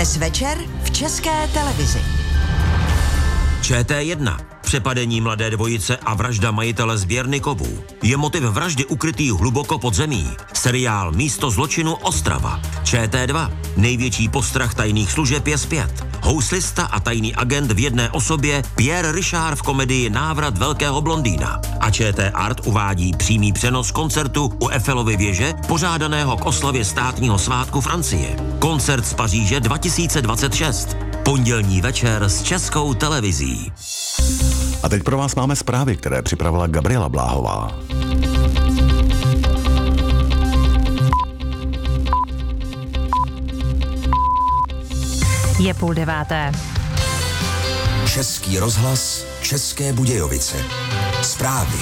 Dnes večer v České televizi. ČT1. Přepadení mladé dvojice a vražda majitele sběrny kovů. Je motiv vraždy ukrytý hluboko pod zemí. Seriál Místo zločinu Ostrava. ČT2. Největší postrach tajných služeb je zpět. Houslista a tajný agent v jedné osobě Pierre Richard v komedii Návrat velkého blondýna. A ČT Art uvádí přímý přenos koncertu u Eiffelovy věže, pořádaného k oslavě státního svátku Francie. Koncert z Paříže 2026. Pondělní večer s Českou televizí. A teď pro vás máme zprávy, které připravila Gabriela Bláhová. Je 8:30. Český rozhlas, České Budějovice. Zprávy.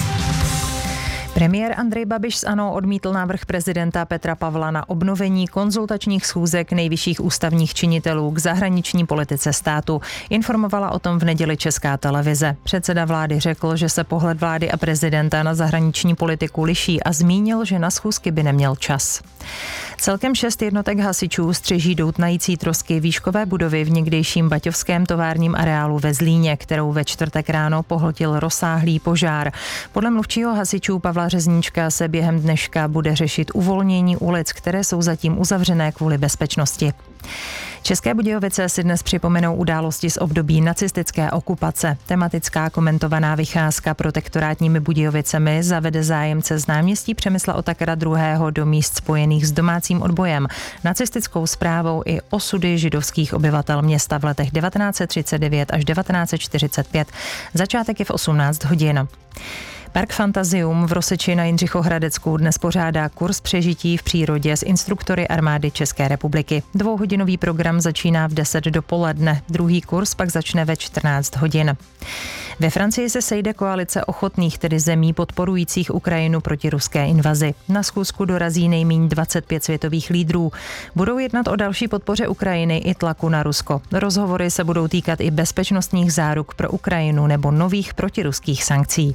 Premiér Andrej Babiš z ANO odmítl návrh prezidenta Petra Pavla na obnovení konzultačních schůzek nejvyšších ústavních činitelů k zahraniční politice státu. Informovala o tom v neděli Česká televize. Předseda vlády řekl, že se pohled vlády a prezidenta na zahraniční politiku liší a zmínil, že na schůzky by neměl čas. Celkem 6 jednotek hasičů střeží doutnající trosky výškové budovy v někdejším baťovském továrním areálu ve Zlíně, kterou ve čtvrtek ráno pohltil rozsáhlý požár. Podle mluvčího hasičů Pavla Řezníčka se během dneška bude řešit uvolnění ulic, které jsou zatím uzavřené kvůli bezpečnosti. České Budějovice si dnes připomenou události z období nacistické okupace. Tematická komentovaná vycházka protektorátními Budějovicemi zavede zájemce z náměstí Přemysla Otakara II. Do míst spojených s domácím odbojem, nacistickou správou i osudy židovských obyvatel města v letech 1939 až 1945. Začátek je v 18 hodin. Park Fantazium v Roseči na Jindřichohradecku dnes pořádá kurz přežití v přírodě s instruktory armády České republiky. 2hodinový program začíná v 10 dopoledne, druhý kurz pak začne ve 14 hodin. Ve Francii se sejde koalice ochotných, tedy zemí podporujících Ukrajinu proti ruské invazi. Na schůzku dorazí nejméně 25 světových lídrů. Budou jednat o další podpoře Ukrajiny i tlaku na Rusko. Rozhovory se budou týkat i bezpečnostních záruk pro Ukrajinu nebo nových protiruských sankcí.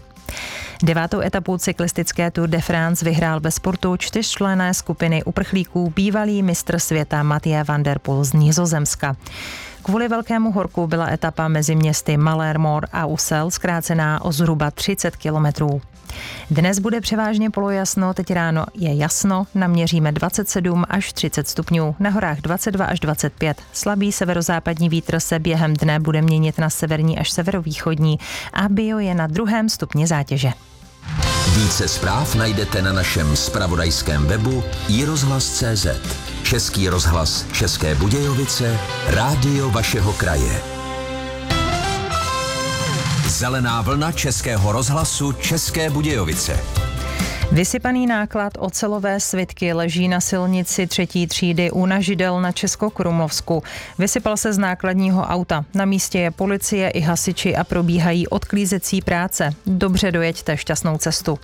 9. etapu cyklistické Tour de France vyhrál ve sportu 4členné skupiny uprchlíků bývalý mistr světa Mathieu van der Poel z Nizozemska. Kvůli velkému horku byla etapa mezi městy Malhermoor a Ussel zkrácená o zhruba 30 kilometrů. Dnes bude převážně polojasno, teď ráno je jasno, naměříme 27 až 30 stupňů, na horách 22 až 25. Slabý severozápadní vítr se během dne bude měnit na severní až severovýchodní a bio je na 2. stupni zátěže. Více zpráv najdete na našem zpravodajském webu iRozhlas.cz. Český rozhlas České Budějovice, rádio vašeho kraje. Zelená vlna Českého rozhlasu České Budějovice. Vysypaný náklad ocelové svitky leží na silnici 3. třídy u Nažidel na Českokrumlovsku. Vysypal se z nákladního auta. Na místě je policie i hasiči a probíhají odklízecí práce. Dobře dojeďte, šťastnou cestu.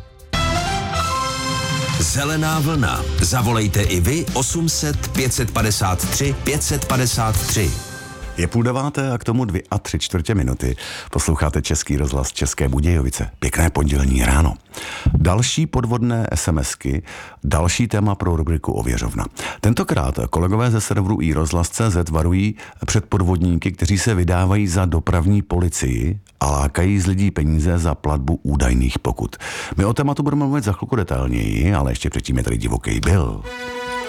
Zelená vlna. Zavolejte i vy 800 553 553. Je 8:30 a k tomu 2 3/4 minuty. Posloucháte Český rozhlas České Budějovice. Pěkné pondělní ráno. Další podvodné SMSky, další téma pro rubriku Ověřovna. Tentokrát kolegové ze serveru iRozhlas.cz varují před podvodníky, kteří se vydávají za dopravní policii a lákají z lidí peníze za platbu údajných pokut. My o tématu budeme mluvit za chvilku detailněji, ale ještě předtím je tady Divoký Bill.